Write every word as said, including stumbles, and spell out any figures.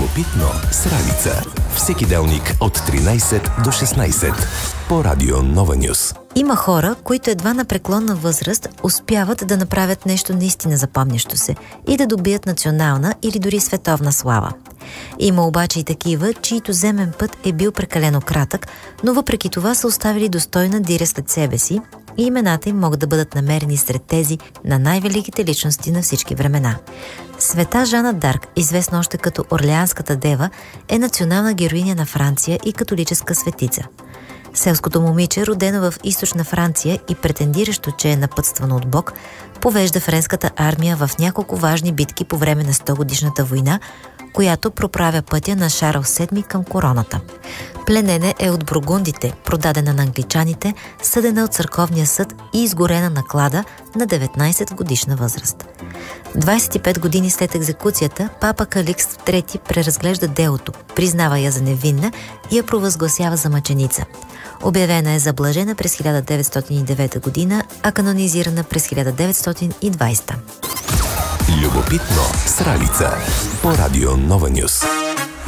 Любопитно с Ралица. Всеки делник от тринайсет до шестнайсет по Радио Нова Нюс. Има хора, които едва на преклонна възраст успяват да направят нещо наистина запомнящо се и да добият национална или дори световна слава. Има обаче и такива, чието земен път е бил прекалено кратък, но въпреки това са оставили достойна диря след себе си и имената им могат да бъдат намерени сред тези на най-великите личности на всички времена. Света Жана Дарк, известна още като Орлеанската дева, е национална героиня на Франция и католическа светица. Селското момиче, родено в източна Франция и претендиращо, че е напътствано от Бог, повежда френската армия в няколко важни битки по време на стогодишната война, която проправя пътя на Шарл седми към короната. Пленена е от бургундите, продадена на англичаните, съдена от църковния съд и изгорена на клада на деветнайсет годишна възраст. двайсет и пет години след екзекуцията, папа Каликст трети преразглежда делото, признава я за невинна и я провъзгласява за мъченица. Обявена е за блажена през хиляда деветстотин и девета година, а канонизирана през хиляда деветстотин и двайсета. Любопитно с Ралица по Радио Нова Нюс.